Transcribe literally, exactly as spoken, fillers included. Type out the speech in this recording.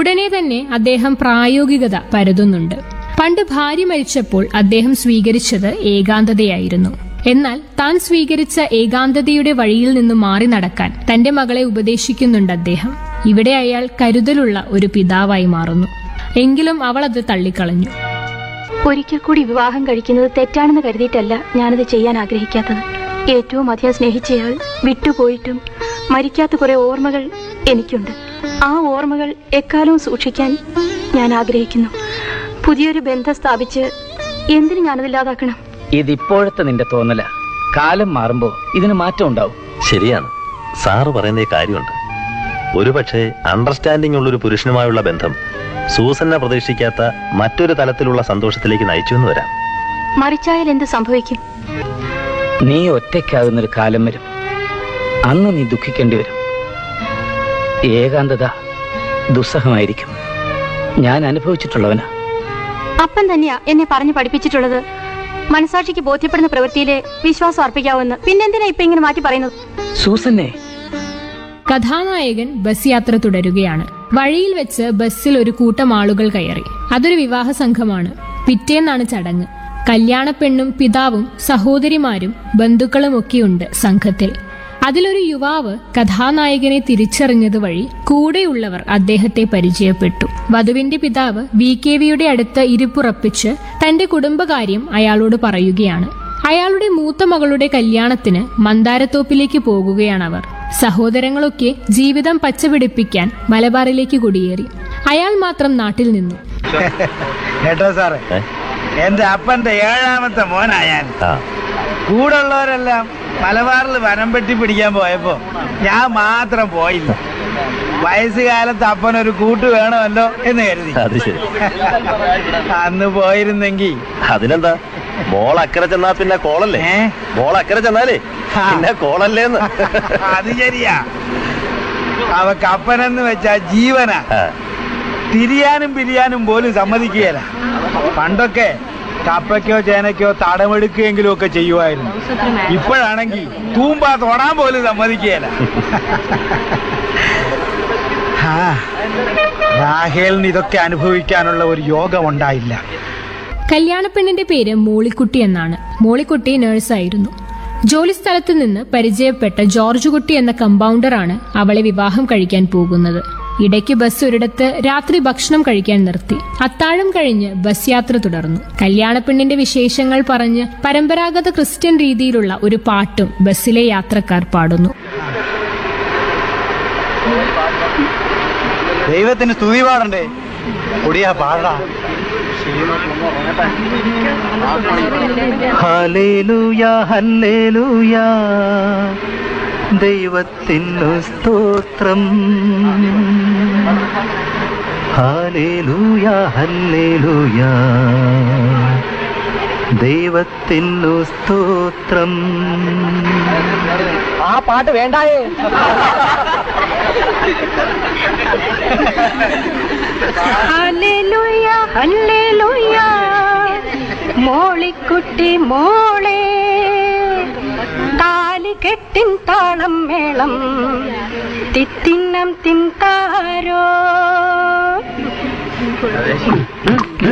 ഉടനെ തന്നെ അദ്ദേഹം പ്രായോഗികത പരതുന്നുണ്ട്. പണ്ട് ഭാര്യ മരിച്ചപ്പോൾ അദ്ദേഹം സ്വീകരിച്ചത് ഏകാന്തതയായിരുന്നു. എന്നാൽ താൻ സ്വീകരിച്ച ഏകാന്തതയുടെ വഴിയിൽ നിന്ന് മാറി നടക്കാൻ തന്റെ മകളെ ഉപദേശിക്കുന്നുണ്ട് അദ്ദേഹം. ഇവിടെ അയാൾ കരുതലുള്ള ഒരു പിതാവായി മാറുന്നു. എങ്കിലും അവൾ അത് തള്ളിക്കളഞ്ഞു. ഒരിക്കൽ കൂടി വിവാഹം കഴിക്കുന്നത് തെറ്റാണെന്ന് കരുതിയിട്ടല്ല ഞാനത് ചെയ്യാൻ ആഗ്രഹിക്കാത്തത്. ഏറ്റവും അധികം സ്നേഹിച്ചയാൾ വിട്ടുപോയിട്ടും മരിക്കാത്ത കുറെ ഓർമ്മകൾ എനിക്കുണ്ട്. ആ ഓർമ്മകൾ എക്കാലവും സൂക്ഷിക്കാൻ ഞാൻ ആഗ്രഹിക്കുന്നു. പുതിയൊരു ബന്ധം സ്ഥാപിച്ച് എന്തിനു ഞാനതില്ലാതാക്കണം? ഇതിപ്പോഴത്തെ നിന്റെ തോന്നല. കാലം മാറുമ്പോ ഇതിന് മാറ്റം ഉണ്ടാവും. ശരിയാണ്, സാറ് പറയുന്ന കാര്യമുണ്ട്. ഒരുപക്ഷെ അണ്ടർസ്റ്റാൻഡിംഗ് ഉള്ളൊരു പുരുഷനുമായുള്ള ബന്ധം സൂസനെ പ്രതീക്ഷിക്കാത്ത മറ്റൊരു തലത്തിലുള്ള സന്തോഷത്തിലേക്ക് നയിച്ചു എന്ന് വരാം. മറിച്ചായാൽ എന്ത് സംഭവിക്കും? നീ ഒറ്റയ്ക്കാകുന്നൊരു കാലം വരും. അന്ന് നീ ദുഃഖിക്കേണ്ടി വരും. ഏകാന്തത ദുസ്സഹമായിരിക്കും. ഞാൻ അനുഭവിച്ചിട്ടുള്ളവനാ. അപ്പൻ തന്നെയാ എന്നെ പറഞ്ഞു പഠിപ്പിച്ചിട്ടുള്ളത്. മനസാക്ഷിക്ക് ബോധ്യപ്പെടുന്ന പ്രവൃത്തിയിലെ വിശ്വാസം അർപ്പിക്കാവുന്ന. പിന്നെന്തിനാ ഇപ്പൊ ഇങ്ങനെ മാറ്റി പറയുന്നത്? സൂസന്നെ. കഥാനായകൻ ബസ് യാത്ര തുടരുകയാണ്. വഴിയിൽ വെച്ച് ബസ്സിൽ ഒരു കൂട്ടം ആളുകൾ കയറി. അതൊരു വിവാഹ സംഘമാണ്. പിറ്റേന്നാണ് ചടങ്ങ്. കല്യാണപ്പെണ്ണും പിതാവും സഹോദരിമാരും ബന്ധുക്കളുമൊക്കെയുണ്ട് സംഘത്തിൽ. അതിലൊരു യുവാവ് കഥാനായകനെ തിരിച്ചറിഞ്ഞത് വഴി കൂടെയുള്ളവർ അദ്ദേഹത്തെ പരിചയപ്പെട്ടു. വധുവിന്റെ പിതാവ് വി കെ വിയുടെ അടുത്ത് ഇരിപ്പുറപ്പിച്ച് തന്റെ കുടുംബകാര്യം അയാളോട് പറയുകയാണ്. അയാളുടെ മൂത്ത മകളുടെ കല്യാണത്തിന് മന്ദാരത്തോപ്പിലേക്ക് പോകുകയാണവർ. സഹോദരങ്ങളൊക്കെ ജീവിതം പച്ചപിടിപ്പിക്കാൻ മലബാറിലേക്ക് കുടിയേറി. അയാൾ മാത്രം നാട്ടിൽ നിന്നു. കേട്ടോ സാറേ, എന്റെ അപ്പന്റെ ഏഴാമത്തെ മോനായാൽ കൂടുള്ളവരെല്ലാം മലബാറിൽ വനം പെട്ടി പിടിക്കാൻ പോയപ്പോ ഞാൻ മാത്രം പോയില്ല. വയസ്സുകാലത്ത് അപ്പനൊരു കൂട്ട് വേണമല്ലോ എന്ന് കരുതി. അത് ശരി. അന്ന് പോയിരുന്നെങ്കിൽ അതിനെന്താ, മോൾ അക്കരെ ചെന്നാ പിന്നെ കോളല്ലേ? മോൾ അക്കരെ ചെന്നാലേ പിന്നെ കോളല്ലേന്ന്. അത് ശരിയാ. അവക്ക് അപ്പനെന്ന് വെച്ചാ ജീവനാ. തിരിയാനും പിരിയാനും പോലും സമ്മതിക്കുകയില്ല. പണ്ടൊക്കെ കപ്പയ്ക്കോ ചേനയ്ക്കോ തടമെടുക്കുകയെങ്കിലും ഒക്കെ ചെയ്യുമായിരുന്നു. ഇപ്പോഴാണെങ്കിൽ തൂമ്പ തൊടാൻ പോലും സമ്മതിക്കുകയില്ല. രാഹേലിന് ഇതൊക്കെ അനുഭവിക്കാനുള്ള ഒരു യോഗം ഉണ്ടായില്ല. കല്യാണപ്പെണ്ണിന്റെ പേര് മോളിക്കുട്ടി എന്നാണ്. മോളിക്കുട്ടി നഴ്സായിരുന്നു. ജോലിസ്ഥലത്ത് നിന്ന് പരിചയപ്പെട്ട ജോർജ് കുട്ടി എന്ന കമ്പൗണ്ടറാണ് അവളെ വിവാഹം കഴിക്കാൻ പോകുന്നത്. ഇടയ്ക്ക് ബസ് ഒരിടത്ത് രാത്രി ഭക്ഷണം കഴിക്കാൻ നിർത്തി. അത്താഴം കഴിഞ്ഞ് ബസ് യാത്ര തുടർന്നു. കല്യാണപ്പെണ്ണിന്റെ വിശേഷങ്ങൾ പറഞ്ഞ് പരമ്പരാഗത ക്രിസ്ത്യൻ രീതിയിലുള്ള ഒരു പാട്ടും ബസ്സിലെ യാത്രക്കാർ പാടുന്നു. ദൈവത്തിന് സ്തുതി പാടണ്ടേ? ഒടിയാ പാടാ. ഹല്ലേലൂയ ഹല്ലേലൂയ, ദൈവത്തിനു സ്തോത്രം. ഹല്ലേലൂയ ഹല്ലേലൂയ, ദൈവത്തിനു സ്തോത്രം. ആ പാട്ട് വേണ്ടായേ. ഹല്ലേലൂയ ഹല്ലേലൂയ, മോളിക്കുട്ടി മോളെ, താലികെട്ടിൻ താളം മേളം തിത്തിന്നം തിന്താരോ.